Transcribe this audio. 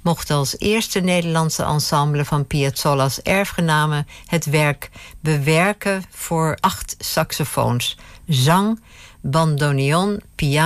mocht als eerste Nederlandse ensemble van Piazzolla's erfgenamen het werk bewerken voor 8 saxofoons, zang, bandoneon, piano